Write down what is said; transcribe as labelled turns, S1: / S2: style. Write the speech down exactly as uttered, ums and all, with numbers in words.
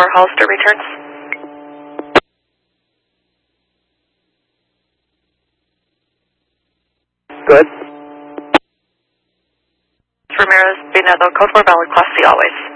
S1: for Hollister returns.
S2: Good.
S1: Ramirez, Venado, code four valid, Class C always.